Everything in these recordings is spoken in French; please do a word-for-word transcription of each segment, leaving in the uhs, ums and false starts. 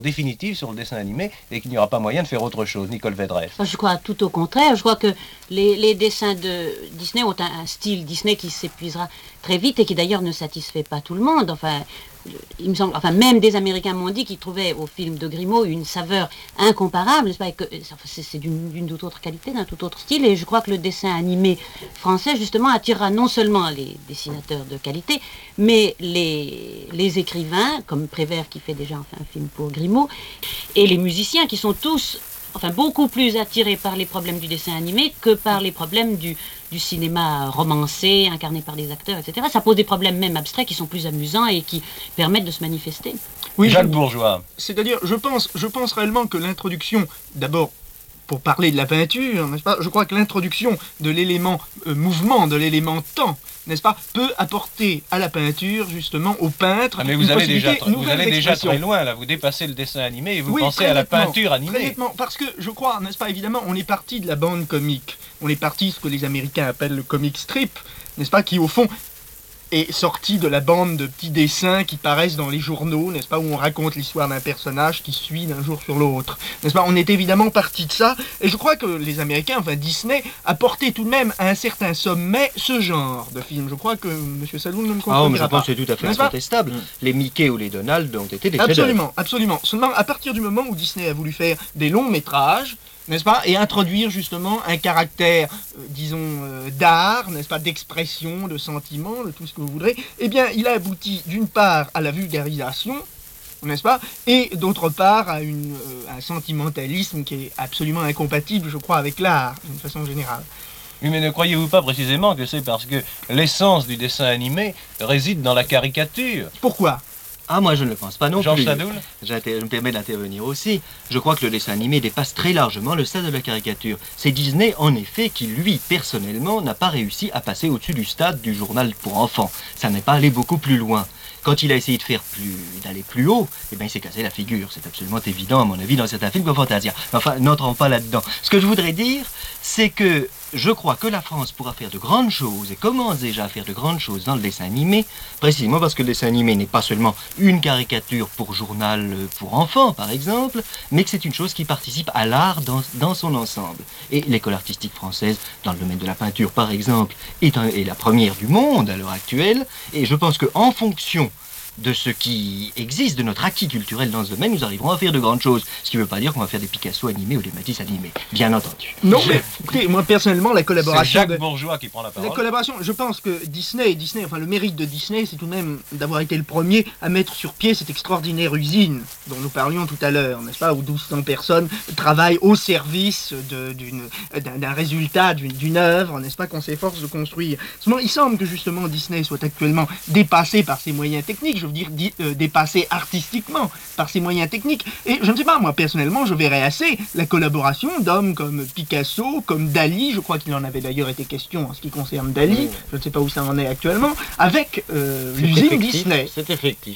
définitive sur le dessin animé et qu'il n'y aura pas moyen de faire autre chose. Nicole Védresse. Je crois tout au contraire. Je crois que les, les dessins de Disney ont un, un style Disney qui s'épuisera très vite et qui d'ailleurs ne satisfait pas tout le monde. Enfin, il me semble, enfin même des Américains m'ont dit qu'ils trouvaient au film de Grimaud une saveur incomparable, n'est-ce pas, et que c'est, c'est d'une, d'une toute autre qualité, d'un tout autre style. Et je crois que le dessin animé français justement attirera non seulement les dessinateurs de qualité, mais les, les écrivains comme Prévert qui fait déjà enfin, un film pour Grimaud, et les musiciens qui sont tous enfin beaucoup plus attirés par les problèmes du dessin animé que par les problèmes du, du cinéma romancé, incarné par les acteurs, et cetera. Ça pose des problèmes même abstraits qui sont plus amusants et qui permettent de se manifester. Oui, Jacques Bourgeois. C'est-à-dire, je pense, je pense réellement que l'introduction, d'abord, pour parler de la peinture, n'est-ce pas, je crois que l'introduction de l'élément euh, mouvement, de l'élément temps, n'est-ce pas, peut apporter à la peinture, justement, au peintre, ah mais vous une allez déjà, possibilité vous allez déjà très loin, là, vous dépassez le dessin animé et vous oui, pensez à la peinture animée. Très nettement, parce que je crois, n'est-ce pas, évidemment, on est parti de la bande comique, on est parti de ce que les Américains appellent le comic strip, n'est-ce pas, qui au fond est sorti de la bande de petits dessins qui paraissent dans les journaux, n'est-ce pas, où on raconte l'histoire d'un personnage qui suit d'un jour sur l'autre, n'est-ce pas, on est évidemment parti de ça, et je crois que les Américains, enfin Disney, a porté tout de même à un certain sommet ce genre de film. Je crois que M. Sadoul ne me comprendra pas. Ah, mais je pense pas. que c'est tout à fait incontestable. Les Mickey ou les Donald ont été des chefs-d'œuvre. Absolument, absolument. Seulement, à partir du moment où Disney a voulu faire des longs métrages, n'est-ce pas, et introduire justement un caractère, euh, disons, euh, d'art, n'est-ce pas, d'expression, de sentiment, de tout ce que vous voudrez, eh bien, il a abouti d'une part à la vulgarisation, n'est-ce pas, et d'autre part à une, euh, un sentimentalisme qui est absolument incompatible, je crois, avec l'art, d'une façon générale. Oui, mais ne croyez-vous pas précisément que c'est parce que l'essence du dessin animé réside dans la caricature? Pourquoi ? Ah, moi je ne le pense pas non Jean plus. Sadoul. Je me permets d'intervenir aussi. Je crois que le dessin animé dépasse très largement le stade de la caricature. C'est Disney, en effet, qui, lui, personnellement, n'a pas réussi à passer au-dessus du stade du journal pour enfants. Ça n'est pas allé beaucoup plus loin. Quand il a essayé de faire plus, d'aller plus haut, eh bien, il s'est cassé la figure. C'est absolument évident, à mon avis, dans certains films comme Fantasia. Enfin, n'entrons pas là-dedans. Ce que je voudrais dire, c'est que je crois que la France pourra faire de grandes choses et commence déjà à faire de grandes choses dans le dessin animé, précisément parce que le dessin animé n'est pas seulement une caricature pour journal pour enfants, par exemple, mais que c'est une chose qui participe à l'art dans, dans son ensemble. Et l'école artistique française, dans le domaine de la peinture, par exemple, est, un, est la première du monde à l'heure actuelle, et je pense qu'en fonction de ce qui existe, de notre acquis culturel dans ce domaine, nous arriverons à faire de grandes choses. Ce qui ne veut pas dire qu'on va faire des Picasso animés ou des Matisse animés, bien entendu. Non, mais écoutez, moi personnellement, la collaboration... C'est Jacques de... Bourgeois qui prend la parole. La collaboration, je pense que Disney, Disney, enfin le mérite de Disney, c'est tout de même d'avoir été le premier à mettre sur pied cette extraordinaire usine dont nous parlions tout à l'heure, n'est-ce pas, où douze cents personnes travaillent au service de, d'une, d'un, d'un résultat, d'une, d'une œuvre, n'est-ce pas, qu'on s'efforce de construire. Seulement, il semble que justement Disney soit actuellement dépassé par ses moyens techniques, je veux dire di, euh, dépassé artistiquement par ses moyens techniques. Et je ne sais pas, moi personnellement, je verrais assez la collaboration d'hommes comme Picasso, comme Dali, je crois qu'il en avait d'ailleurs été question en ce qui concerne Dali, mmh. je ne sais pas où ça en est actuellement, avec euh, l'usine effectif, Disney. C'est effectif.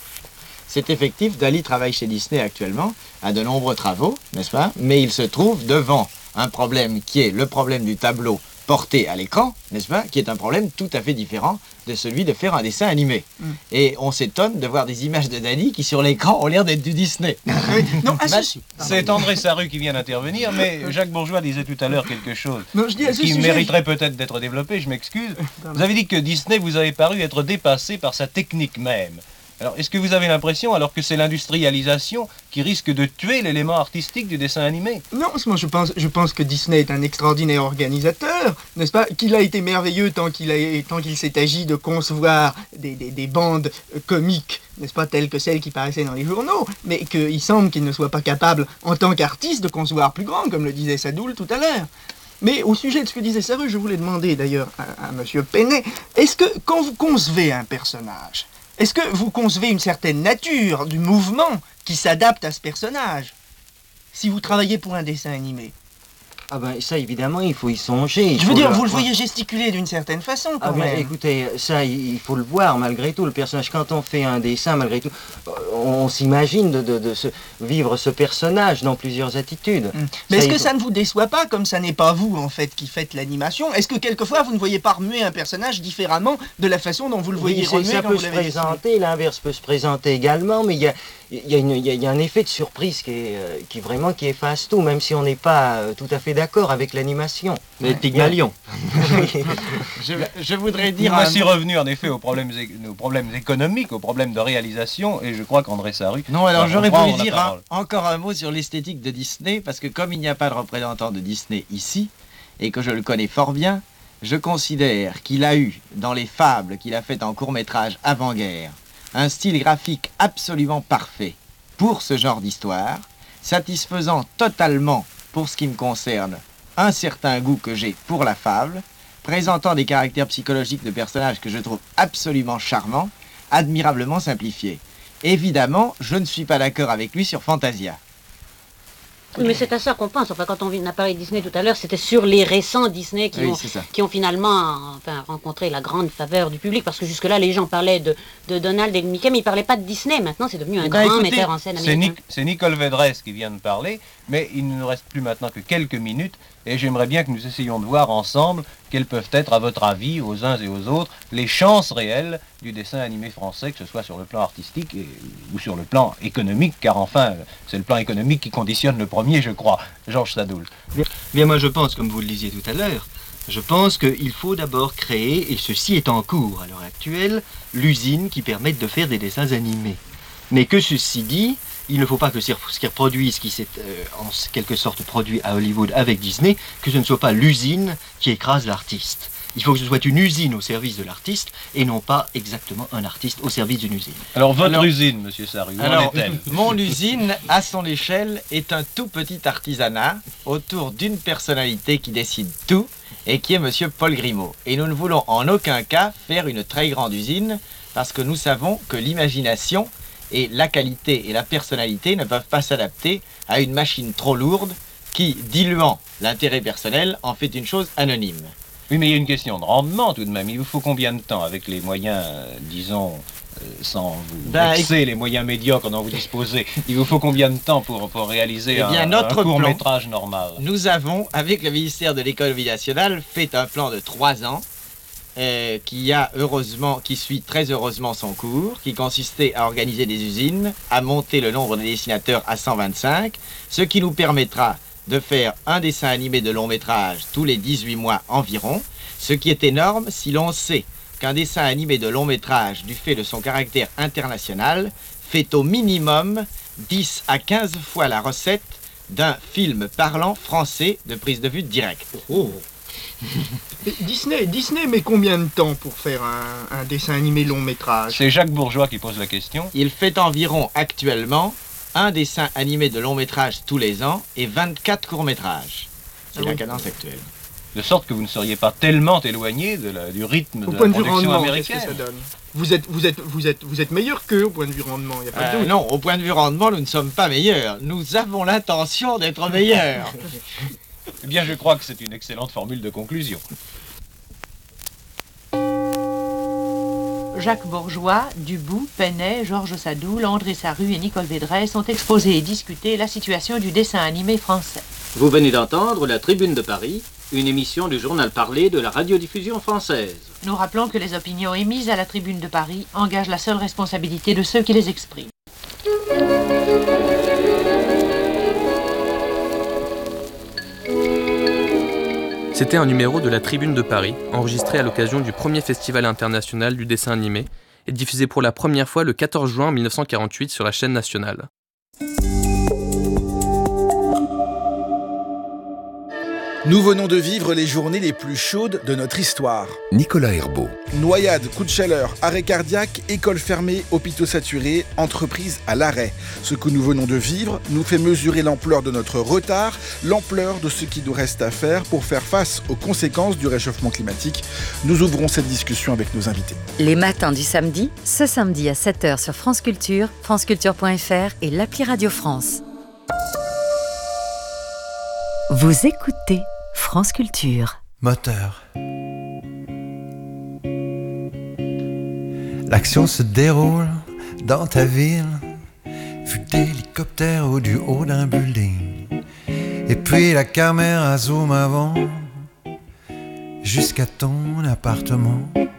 C'est effectif, Dali travaille chez Disney actuellement, à de nombreux travaux, n'est-ce pas? Mais il se trouve devant un problème qui est le problème du tableau porté à l'écran, n'est-ce pas, qui est un problème tout à fait différent de celui de faire un dessin animé. Mm. Et on s'étonne de voir des images de Dali qui, sur l'écran, ont l'air d'être du Disney. non, ah, ceci. C'est André Sarru qui vient d'intervenir, mais Jacques Bourgeois disait tout à l'heure quelque chose non, je dis à ce qui sujet, mériterait je... peut-être d'être développé, je m'excuse. Vous avez dit que Disney vous avait paru être dépassé par sa technique même. Alors, est-ce que vous avez l'impression, alors que c'est l'industrialisation qui risque de tuer l'élément artistique du dessin animé? Non, moi je pense, je pense que Disney est un extraordinaire organisateur, n'est-ce pas? Qu'il a été merveilleux tant qu'il, a, tant qu'il s'est agi de concevoir des, des, des bandes comiques, n'est-ce pas, telles que celles qui paraissaient dans les journaux, mais qu'il semble qu'il ne soit pas capable, en tant qu'artiste, de concevoir plus grand, comme le disait Sadoul tout à l'heure. Mais au sujet de ce que disait Sarru, je voulais demander d'ailleurs à, à M. Penet, est-ce que quand vous concevez un personnage, est-ce que vous concevez une certaine nature du mouvement qui s'adapte à ce personnage, si vous travaillez pour un dessin animé? Ah ben ça évidemment il faut y songer. Je veux dire, vous le voyez gesticuler d'une certaine façon quand ah ben, même. Écoutez, ça il faut le voir malgré tout, le personnage, quand on fait un dessin malgré tout, on s'imagine de, de, de se, vivre ce personnage dans plusieurs attitudes. Hum. Mais est-ce que faut... ça ne vous déçoit pas, comme ça n'est pas vous en fait qui faites l'animation? Est-ce que quelquefois vous ne voyez pas remuer un personnage différemment de la façon dont vous le voyez oui, remuer ça quand peut vous se l'avez présenter, l'inverse peut se présenter également, mais il y a... il y, a une- il y a- il y a un effet de surprise qui est, euh, qui vraiment qui efface tout, même si on n'est pas euh, tout à fait d'accord avec l'animation. Mais Pygmalion. Je, je voudrais dire... Nous un voici mot- revenus en effet aux problèmes, é- aux problèmes économiques, aux problèmes de réalisation, et je crois qu'André Sarru... Non, alors va j'aurais reprendre voulu la dire un- parole. encore un mot sur l'esthétique de Disney, parce que comme il n'y a pas de représentant de Disney ici, et que je le connais fort bien, je considère qu'il a eu, dans les fables qu'il a faites en court-métrage avant-guerre, un style graphique absolument parfait pour ce genre d'histoire, satisfaisant totalement, pour ce qui me concerne, un certain goût que j'ai pour la fable, présentant des caractères psychologiques de personnages que je trouve absolument charmants, admirablement simplifiés. Évidemment, je ne suis pas d'accord avec lui sur Fantasia. Oui, mais c'est à ça qu'on pense. Enfin, quand on vit- on a parlé de Disney tout à l'heure, c'était sur les récents Disney qui, Oui, ont, c'est ça. qui ont finalement enfin, rencontré la grande faveur du public. Parce que jusque-là, les gens parlaient de, de Donald et de Mickey, mais ils ne parlaient pas de Disney. Maintenant, c'est devenu un Eh ben, grand écoutez, metteur en scène C'est américain. Nic- c'est Nicole Védresse qui vient de parler, mais il ne nous reste plus maintenant que quelques minutes, et j'aimerais bien que nous essayions de voir ensemble quelles peuvent être, à votre avis, aux uns et aux autres, les chances réelles du dessin animé français, que ce soit sur le plan artistique et- ou sur le plan économique, car enfin, c'est le plan économique qui conditionne le premier, je crois. Georges Sadoul. Bien, moi je pense, comme vous le disiez tout à l'heure, je pense qu'il faut d'abord créer, et ceci est en cours à l'heure actuelle, l'usine qui permette de faire des dessins animés. Mais que ceci dit, il ne faut pas que ce qui reproduit, ce qui s'est euh, en quelque sorte produit à Hollywood avec Disney, que ce ne soit pas l'usine qui écrase l'artiste. Il faut que ce soit une usine au service de l'artiste et non pas exactement un artiste au service d'une usine. Alors, votre Alors- usine, monsieur Sarru, où en Alors, est-elle? mon usine, à son échelle, est un tout petit artisanat autour d'une personnalité qui décide tout et qui est monsieur Paul Grimaud. Et nous ne voulons en aucun cas faire une très grande usine parce que nous savons que l'imagination et la qualité et la personnalité ne peuvent pas s'adapter à une machine trop lourde qui, diluant l'intérêt personnel, en fait une chose anonyme. Oui, mais il y a une question de rendement tout de même. Il vous faut combien de temps avec les moyens, euh, disons, euh, sans vous Ben, vexer, les moyens médiocres dont vous disposez? Il vous faut combien de temps pour, pour réaliser Eh bien, un, notre un plan- court-métrage normal? Nous avons, avec le ministère de l'économie nationale, fait un plan de trois ans euh, qui a heureusement, qui suit très heureusement son cours, qui consistait à organiser des usines, à monter le nombre de dessinateurs à cent vingt-cinq, ce qui nous permettra de faire un dessin animé de long métrage tous les dix-huit mois environ, ce qui est énorme si l'on sait qu'un dessin animé de long métrage, du fait de son caractère international, fait au minimum dix à quinze fois la recette d'un film parlant français de prise de vue directe. Mais Disney, Disney met combien de temps pour faire un, un dessin animé long métrage? C'est Jacques Bourgeois qui pose la question. Il fait environ actuellement un dessin animé de long métrage tous les ans et vingt-quatre courts métrages. C'est Ah la oui. cadence actuelle. De sorte que vous ne seriez pas tellement éloigné de la- du rythme Au de point la de vue production rendement, qu'est-ce que américaine. ça donne? Vous êtes, vous êtes, vous êtes, vous êtes meilleur qu'eux au point de vue rendement, il n'y a pas de Euh, doute. non, au point de vue rendement, nous ne sommes pas meilleurs. Nous avons l'intention d'être meilleurs. Eh bien, je crois que c'est une excellente formule de conclusion. Jacques Bourgeois, Dubout, Penet, Georges Sadoul, André Sarru et Nicole Védresse ont exposé et discuté la situation du dessin animé français. Vous venez d'entendre La Tribune de Paris, une émission du journal parlé de la radiodiffusion française. Nous rappelons que les opinions émises à la Tribune de Paris engagent la seule responsabilité de ceux qui les expriment. C'était un numéro de la Tribune de Paris, enregistré à l'occasion du premier Festival international du dessin animé et diffusé pour la première fois le quatorze juin mille neuf cent quarante-huit sur la chaîne nationale. Nous venons de vivre les journées les plus chaudes de notre histoire. Nicolas Herbeau. Noyades, coups de chaleur, arrêt cardiaque, écoles fermées, hôpitaux saturés, entreprises à l'arrêt. Ce que nous venons de vivre nous fait mesurer l'ampleur de notre retard, l'ampleur de ce qui nous reste à faire pour faire face aux conséquences du réchauffement climatique. Nous ouvrons cette discussion avec nos invités. Les matins du samedi, ce samedi à sept heures sur France Culture, franceculture point f r et l'appli Radio France. Vous écoutez France Culture. Moteur. L'action se déroule dans ta ville, vue d'hélicoptère ou du haut d'un building. Et puis la caméra zoom avant jusqu'à ton appartement.